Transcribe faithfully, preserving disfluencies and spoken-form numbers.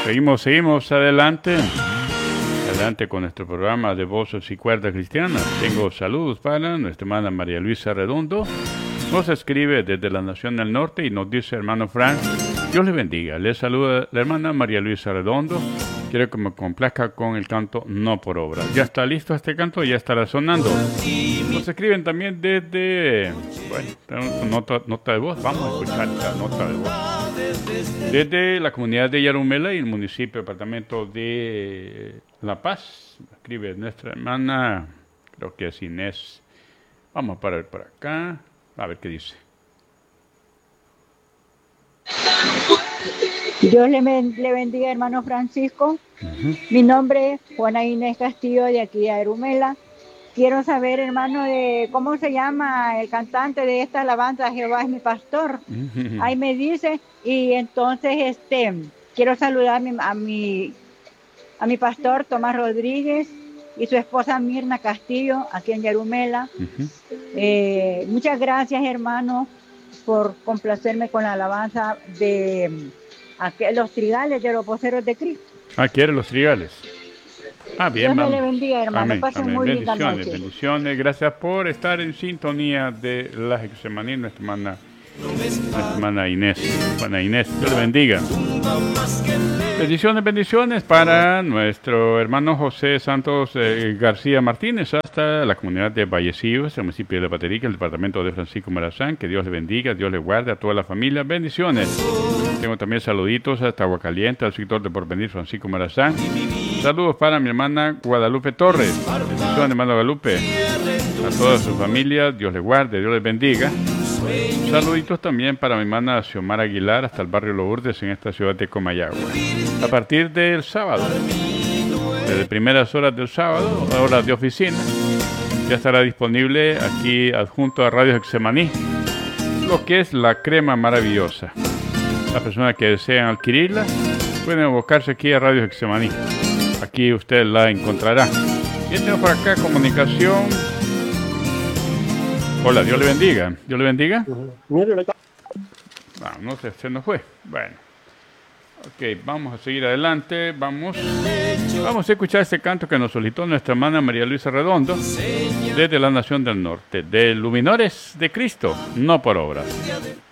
Seguimos, seguimos adelante. Adelante con nuestro programa de Voces y Cuerdas Cristianas. Tengo saludos para nuestra hermana María Luisa Redondo. Nos escribe desde la Nación del Norte y nos dice, hermano Frank, Dios le bendiga. Le saluda la hermana María Luisa Redondo. Quiero que me complazca con el canto No por Obra. Ya está listo este canto, ya estará sonando. Nos escriben también desde, bueno, tenemos nota, nota de voz. Vamos a escuchar esta nota de voz. Desde la comunidad de Yarumela y el municipio, departamento de La Paz, escribe nuestra hermana, creo que es Inés. Vamos a parar por acá, a ver qué dice. Dios le, le bendiga, hermano Francisco. Uh-huh. Mi nombre es Juana Inés Castillo, de aquí de Yarumela. Quiero saber, hermano, de cómo se llama el cantante de esta alabanza, Jehová es mi pastor. Uh-huh. Ahí me dice, y entonces este quiero saludar a mi, a mi, a mi pastor Tomás Rodríguez y su esposa Mirna Castillo, aquí en Yarumela. Uh-huh. Eh, muchas gracias, hermano, por complacerme con la alabanza de aquel, los trigales de los voceros de Cristo. Ah, ¿quiere los trigales? Ah, bien, Dios vamos. me le bendiga, hermano. Amén, Pasen amén. muy Bendiciones, linda noche. bendiciones. Gracias por estar en sintonía de la Getsemaní, nuestra hermana, nuestra hermana Inés. Hermana Inés, Dios le bendiga. Bendiciones, bendiciones para nuestro hermano José Santos eh, García Martínez, hasta la comunidad de Vallecillos, el municipio de Paterica, el departamento de Francisco Morazán. Que Dios le bendiga, Dios le guarde a toda la familia. Bendiciones. Tengo también saluditos hasta Aguacaliente, al sector de Porvenir, Francisco Morazán. Saludos para mi hermana Guadalupe Torres. Bendiciones, hermano Guadalupe. A toda su familia, Dios le guarde, Dios les bendiga. Saluditos también para mi hermana Xiomara Aguilar, hasta el barrio Lourdes, en esta ciudad de Comayagua. A partir del sábado, desde primeras horas del sábado, horas de oficina, ya estará disponible aquí adjunto a Radio Getsemaní lo que es la crema maravillosa. Las personas que desean adquirirla pueden abocarse aquí a Radio Getsemaní. Aquí usted la encontrará. Y tenemos por acá comunicación. Hola, Dios le bendiga. Dios le bendiga. No, no sé, se nos fue. Bueno. Ok, vamos a seguir adelante. Vamos, vamos a escuchar este canto que nos solicitó nuestra hermana María Luisa Redondo desde la Nación del Norte, de Luminores de Cristo, no por obras.